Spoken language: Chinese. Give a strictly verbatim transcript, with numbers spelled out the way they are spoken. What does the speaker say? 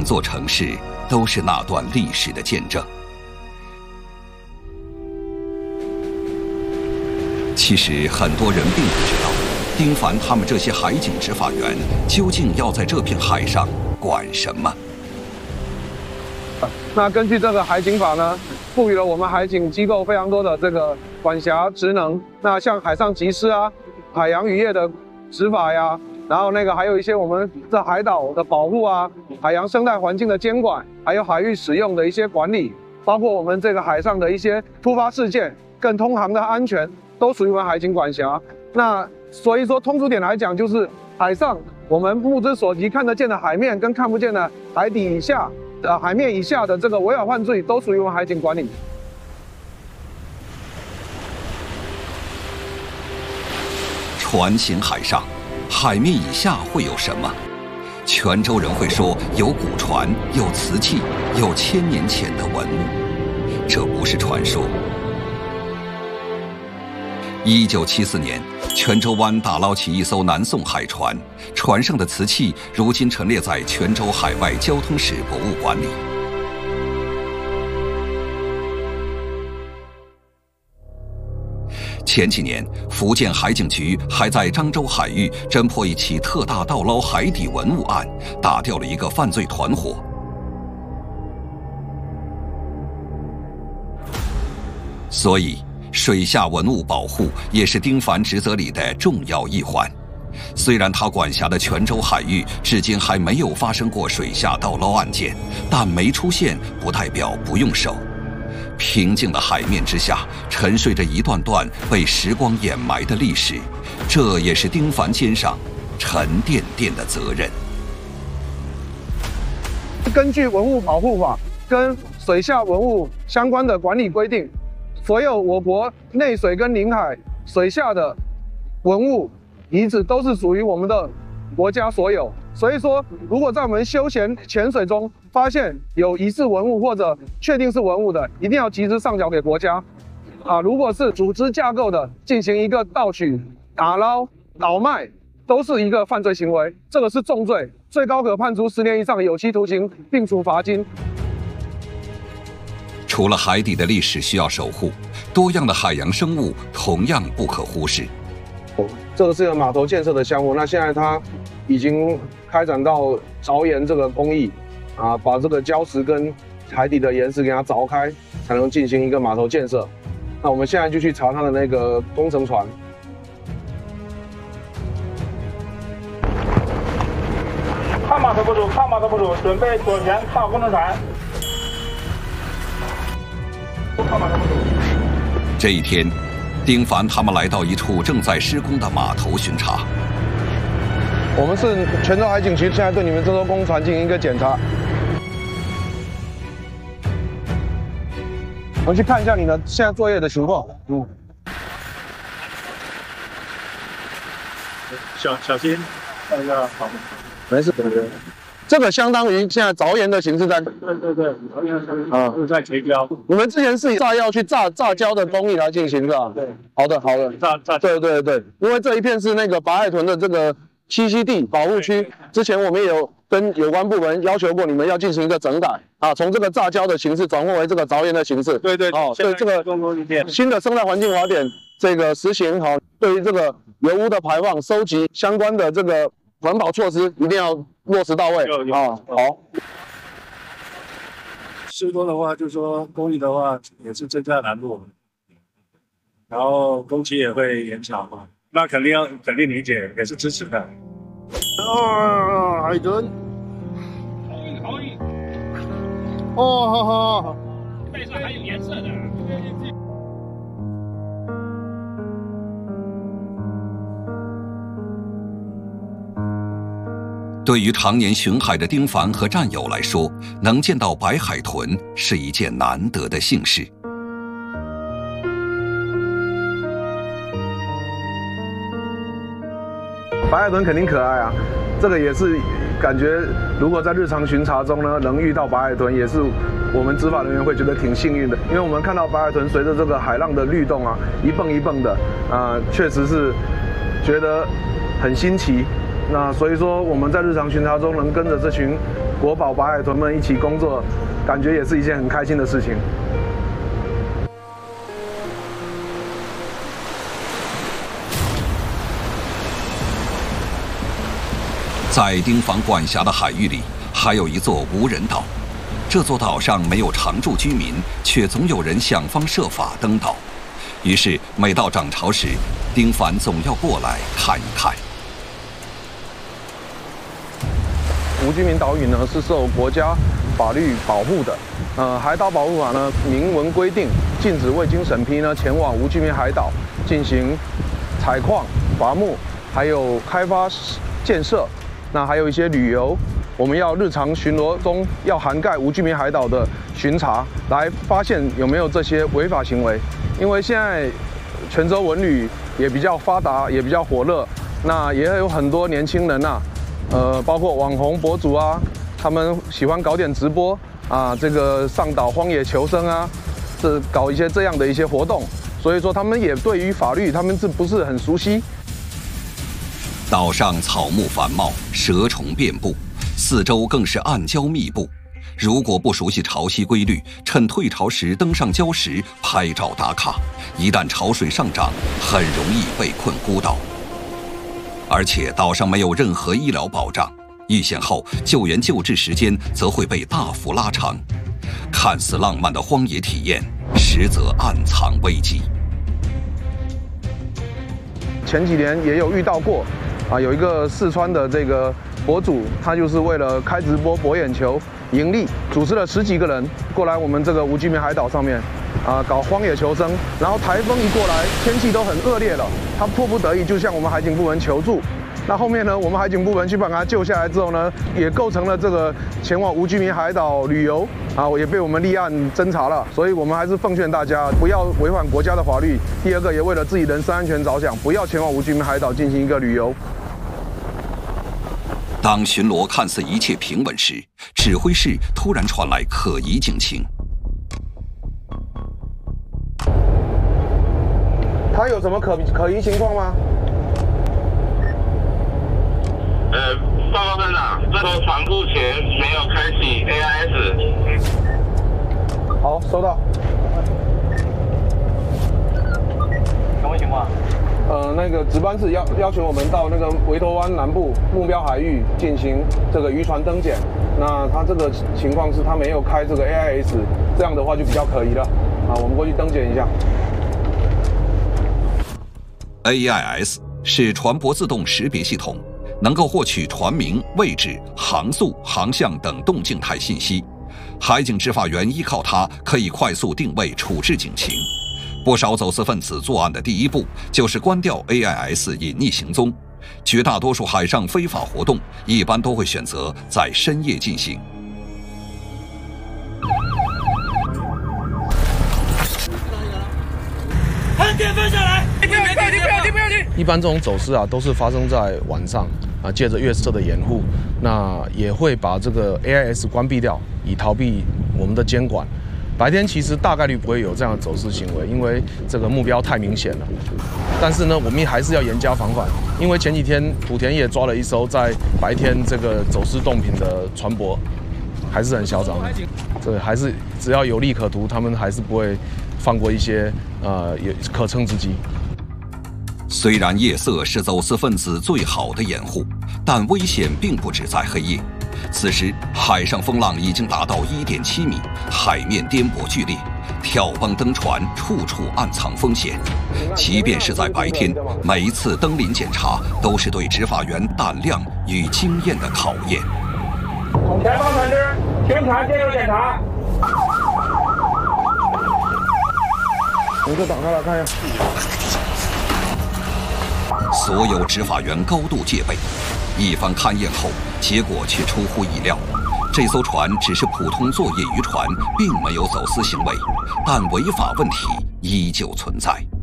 座城市都是那段历史的见证。其实很多人并不知道，丁凡他们这些海警执法员究竟要在这片海上管什么。 那根据这个海警法呢，赋予了我们海警机构非常多的这个管辖职能。那像海上缉私啊、海洋渔业的执法呀，然后那个还有一些我们在海岛的保护啊、海洋生态环境的监管，还有海域使用的一些管理，包括我们这个海上的一些突发事件跟通航的安全，都属于我们海警管辖。那所以说，通俗点来讲，就是海上我们目之所及看得见的海面跟看不见的海底以下。呃，海面以下的这个违法犯罪都属于我们海警管理。 船行海上，海面以下会有什么？泉州人会说有古船，有瓷器，有千年前的文物。这不是传说。一九七四年，泉州湾打捞起一艘南宋海船，船上的瓷器如今陈列在泉州海外交通史博物馆里。前几年，福建海警局还在漳州海域侦破一起特大盗捞海底文物案，打掉了一个犯罪团伙。所以，水下文物保护也是丁凡职责里的重要一环。虽然他管辖的泉州海域至今还没有发生过水下盗捞案件，但没出现不代表不用守。平静的海面之下，沉睡着一段段被时光掩埋的历史，这也是丁凡肩上沉甸甸的责任。 根据文物保护法跟水下文物相关的管理规定，所有我国内水跟领海水下的文物遗址都是属于我们的国家所有。所以说，如果在我们休闲潜水中发现有疑似文物或者确定是文物的，一定要及时上缴给国家。啊，如果是组织架构的进行一个盗取、打捞、倒卖，都是一个犯罪行为，这个是重罪，最高可判处十年以上有期徒刑，并处罚金。 除了海底的历史需要守护，多样的海洋生物同样不可忽视。 这个是一个码头建设的项目，那现在它已经开展到凿岩这个工艺，啊，把这个礁石跟海底的岩石给它凿开，才能进行一个码头建设。那我们现在就去查它的那个工程船。 看码头部署，看码头部署，准备左舷靠工程船。看码头部署。 这一天，丁凡他们来到一处正在施工的码头巡查。 我们是泉州海警局，现在对你们这艘工船进行一个检查。我们去看一下你的现在作业的情况。嗯。 小小心，看一下好。 没事，没事。这个相当于现在凿岩的形式在。 对对对，啊，是在结胶。 你们之前是以炸药去炸炸胶的工艺来进行是吧？ 对。 好的，好的。 炸炸。 对对对，因为这一片是那个白海豚的这个栖息地保护区，之前我们也有跟有关部门要求过，你们要进行一个整改啊，从这个炸胶的形式转换为这个凿岩的形式。 对对。 哦，对这个新的生态环境法典这个实行好，对于这个油污的排放、收集相关的这个环保措施一定要落实到位啊。好。 施工的话，就说工艺的话也是增加难度，然后工期也会延长嘛。那肯定要肯定理解，也是支持的。 啊，海豚。 好运好运。 哦，好好好。 背上还有颜色的。 对于常年巡海的丁凡和战友来说，能见到白海豚是一件难得的幸事。 白海豚肯定可爱啊，这个也是感觉，如果在日常巡查中呢，能遇到白海豚，也是我们执法人员会觉得挺幸运的，因为我们看到白海豚随着这个海浪的律动啊，一蹦一蹦的，啊、呃，确实是觉得很新奇， 那所以说我们在日常巡查中能跟着这群国宝白海豚们一起工作，感觉也是一件很开心的事情。 在丁房管辖的海域里，还有一座无人岛。这座岛上没有常住居民，却总有人想方设法登岛。于是，每到涨潮时，丁凡总要过来看一看。 无居民岛屿呢是受国家法律保护的。呃，海岛保护法呢明文规定，禁止未经审批呢前往无居民海岛进行采矿、伐木，还有开发建设。那还有一些旅游，我们要日常巡逻中要涵盖无居民海岛的巡查，来发现有没有这些违法行为。因为现在泉州文旅也比较发达，也比较火热，那也有很多年轻人呐、啊，呃，包括网红博主啊，他们喜欢搞点直播啊，这个上岛荒野求生啊，这搞一些这样的一些活动，所以说他们也对于法律他们是不是很熟悉？ 岛上草木繁茂，蛇虫遍布，四周更是暗礁密布。如果不熟悉潮汐规律，趁退潮时登上礁石拍照打卡，一旦潮水上涨，很容易被困孤岛。而且岛上没有任何医疗保障，遇险后救援救治时间则会被大幅拉长。看似浪漫的荒野体验，实则暗藏危机。 前几年也有遇到过。啊，有一个四川的这个博主，他就是为了开直播博眼球盈利，组织了十几个人过来我们这个无居民海岛上面，啊，搞荒野求生。然后台风一过来，天气都很恶劣了，他迫不得已就向我们海警部门求助。那后面呢，我们海警部门去把他救下来之后呢，也构成了这个前往无居民海岛旅游啊，也被我们立案侦查了。所以我们还是奉劝大家不要违反国家的法律。第二个，也为了自己人身安全着想，不要前往无居民海岛进行一个旅游。 当巡逻看似一切平稳时，指挥室突然传来可疑警情。 他有什么可可疑情况吗？ 呃，报告班长，这艘船目前没有开启 A I S。 好，收到。 什么情况？ 呃，那个值班室要要求我们到那个围头湾南部目标海域进行这个渔船登检。那他这个情况是他没有开这个 A I S， 这样的话就比较可疑了。啊，我们过去登检一下。 A I S 是船舶自动识别系统，能够获取船名、位置、航速、航向等动静态信息。海警执法员依靠它，可以快速定位、处置警情。不少走私分子作案的第一步就是关掉 A I S 隐匿行踪。绝大多数海上非法活动一般都会选择在深夜进行。 按电分下来，不要停，不要停，不要停！ 一般这种走私啊，都是发生在晚上啊，借着月色的掩护，那也会把这个 A I S 关闭掉，以逃避我们的监管。白天其实大概率不会有这样的走私行为，因为这个目标太明显了。但是呢，我们还是要严加防范，因为前几天莆田也抓了一艘在白天这个走私冻品的船舶，还是很嚣张的。这还是只要有利可图，他们还是不会放过一些呃也可乘之机。 虽然夜色是走私分子最好的掩护，但危险并不只在黑夜。此时，海上风浪已经达到 一点七米，海面颠簸剧烈，跳蹦登船，处处暗藏风险。即便是在白天，每一次登临检查都是对执法员胆量与经验的考验。 前方船只，全船接受检查。 你就挡开来看一下。 所有执法员高度戒备。一番勘验后，结果却出乎意料，这艘船只是普通作业渔船，并没有走私行为，但违法问题依旧存在。